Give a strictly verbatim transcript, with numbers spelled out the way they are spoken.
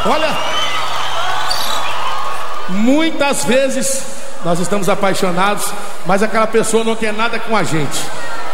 Olha, muitas vezes nós estamos apaixonados, mas aquela pessoa não quer nada com a gente.